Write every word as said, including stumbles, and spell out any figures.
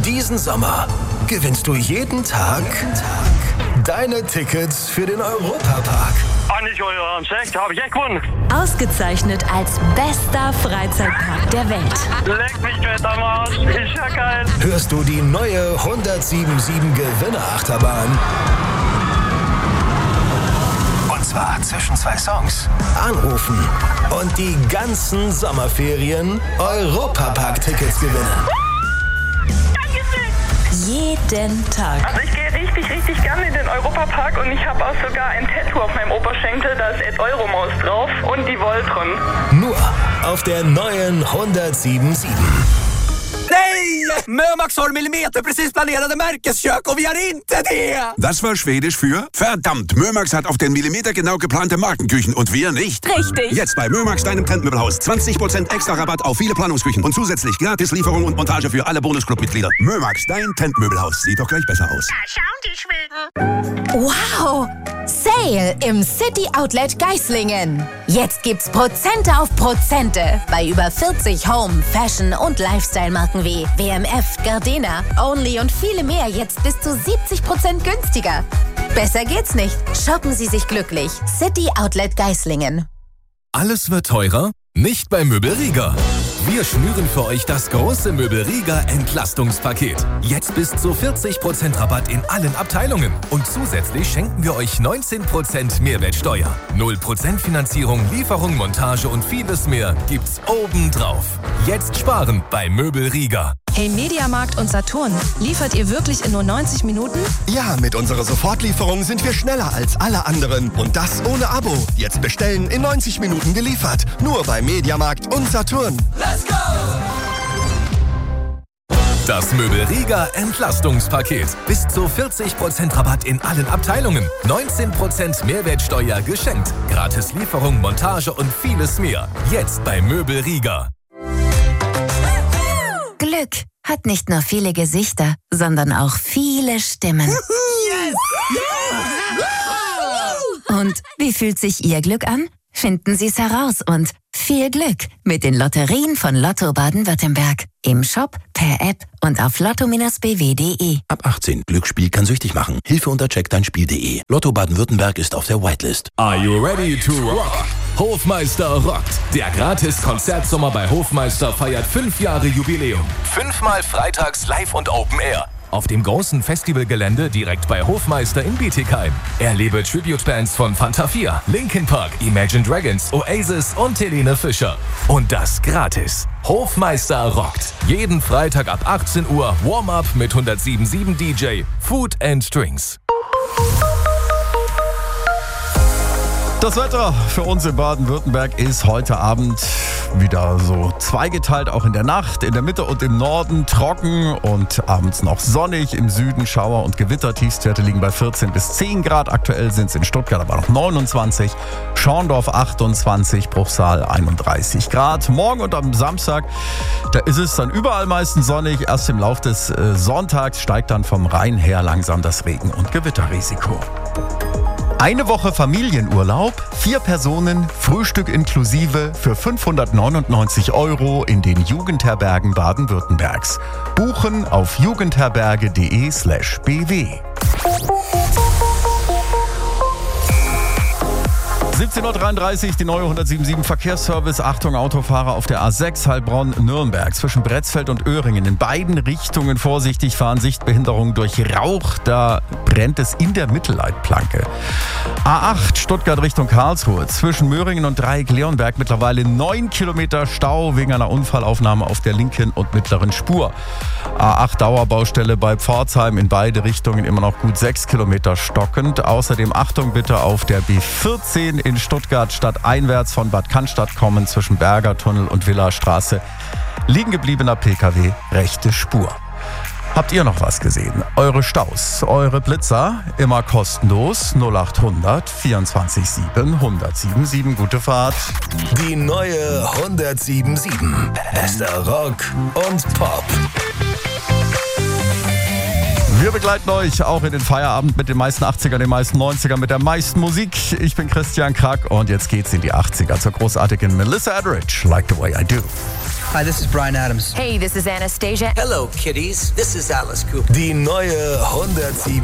Diesen Sommer gewinnst du jeden Tag, jeden Tag deine Tickets für den Europapark. Ah, nicht euer Ernst, echt? Hab ich echt gewonnen. Ausgezeichnet als bester Freizeitpark der Welt. Leck mich fett am Arsch, ist ja geil. Hörst du die neue hundertsiebenundsiebzig Gewinner-Achterbahn? Und zwar zwischen zwei Songs. Anrufen und die ganzen Sommerferien Europapark-Tickets gewinnen. Jeden Tag. Also ich gehe richtig, richtig gerne in den Europapark und ich habe auch sogar ein Tattoo auf meinem Oberschenkel, da ist Ed Euromaus drauf und die Voltron. Nur auf der neuen hundertsiebenundsiebzig. Nej! Mömax har millimeterprecis planerade märkeskök och vi har inte det! Das war Schwedisch für verdammt. Mömax hat auf den Millimeter genau geplante Markenküchen und wir nicht. Richtig. Jetzt bei Mömax, deinem Trendmöbelhaus. zwanzig Prozent extra Rabatt auf viele Planungsküchen und zusätzlich gratis Lieferung und Montage für alle Bonusclub-Mitglieder. Mömax, dein Trendmöbelhaus. Sieht doch gleich besser aus. Da schauen die Schweden. Wow! Sale im City Outlet Geislingen. Jetzt gibt's Prozente auf Prozente bei über vierzig Home, Fashion und Lifestyle-Marken wie W M F, Gardena, Only und viele mehr jetzt bis zu siebzig Prozent günstiger. Besser geht's nicht. Shoppen Sie sich glücklich. City Outlet Geislingen. Alles wird teurer? Nicht bei Möbel Rieger. Wir schnüren für euch das große Möbel Rieger Entlastungspaket. Jetzt bis zu vierzig Prozent Rabatt in allen Abteilungen. Und zusätzlich schenken wir euch neunzehn Prozent Mehrwertsteuer. null Prozent Finanzierung, Lieferung, Montage und vieles mehr gibt's obendrauf. Jetzt sparen bei Möbel Rieger. Hey Mediamarkt und Saturn, liefert ihr wirklich in nur neunzig Minuten? Ja, mit unserer Sofortlieferung sind wir schneller als alle anderen. Und das ohne Abo. Jetzt bestellen, in neunzig Minuten geliefert. Nur bei Mediamarkt und Saturn. Let's go! Das Möbel Rieger Entlastungspaket. Bis zu vierzig Prozent Rabatt in allen Abteilungen. neunzehn Prozent Mehrwertsteuer geschenkt. Gratis Lieferung, Montage und vieles mehr. Jetzt bei Möbel Rieger. Glück hat nicht nur viele Gesichter, sondern auch viele Stimmen. Yes! Und wie fühlt sich Ihr Glück an? Finden Sie es heraus und viel Glück mit den Lotterien von Lotto Baden-Württemberg. Im Shop, per App und auf lotto b w punkt de. Ab achtzehn. Glücksspiel kann süchtig machen. Hilfe unter check dein spiel punkt de. Lotto Baden-Württemberg ist auf der Whitelist. Are you ready to rock? Hofmeister rockt. Der Gratis-Konzertsommer bei Hofmeister feiert fünf Jahre Jubiläum. Fünfmal freitags live und Open Air. Auf dem großen Festivalgelände direkt bei Hofmeister in Bietigheim. Erlebe Tribute-Bands von Fanta vier, Linkin Park, Imagine Dragons, Oasis und Helene Fischer. Und das gratis. Hofmeister rockt. Jeden Freitag ab achtzehn Uhr Warm-Up mit hundertsiebenundsiebzig D J, Food and Drinks. Das Wetter für uns in Baden-Württemberg ist heute Abend wieder so zweigeteilt, auch in der Nacht, in der Mitte und im Norden trocken und abends noch sonnig, im Süden Schauer und Gewitter. Tiefstwerte liegen bei vierzehn bis zehn Grad. Aktuell sind es in Stuttgart aber noch neunundzwanzig, Schorndorf achtundzwanzig, Bruchsal einunddreißig Grad. Morgen und am Samstag, da ist es dann überall meistens sonnig. Erst im Lauf des äh, Sonntags steigt dann vom Rhein her langsam das Regen- und Gewitterrisiko. Eine Woche Familienurlaub, vier Personen, Frühstück inklusive für fünfhundertneunundneunzig Euro in den Jugendherbergen Baden-Württembergs. Buchen auf jugendherberge.de slash bw. siebzehn Uhr dreiunddreißig, die neue hundertsiebenundsiebzig Verkehrsservice. Achtung, Autofahrer auf der A sechs Heilbronn-Nürnberg zwischen Bretzfeld und Öhringen. In beiden Richtungen vorsichtig fahren, Sichtbehinderung durch Rauch. Da brennt es in der Mittelleitplanke. A acht Stuttgart Richtung Karlsruhe zwischen Möhringen und Dreieck-Leonberg mittlerweile neun Kilometer Stau wegen einer Unfallaufnahme auf der linken und mittleren Spur. A acht Dauerbaustelle bei Pforzheim in beide Richtungen immer noch gut sechs Kilometer stockend. Außerdem Achtung bitte auf der B vierzehn in Stuttgart stadteinwärts von Bad Cannstatt kommen zwischen Bergertunnel und Villastraße. Liegen gebliebener P K W, rechte Spur. Habt ihr noch was gesehen? Eure Staus, eure Blitzer, immer kostenlos. null achthundert vierundzwanzig sieben hundertsiebenundsiebzig. Gute Fahrt. Die neue hundertsiebenundsiebzig. Bester Rock und Pop. Wir begleiten euch auch in den Feierabend mit den meisten achtzigern, den meisten neunzigern, mit der meisten Musik. Ich bin Christian Krack und jetzt geht's in die achtziger zur großartigen Melissa Etheridge, Like the Way I Do. Hi, this is Bryan Adams. Hey, this is Anastasia. Hello, kiddies. This is Alice Cooper. Die neue hundertsieben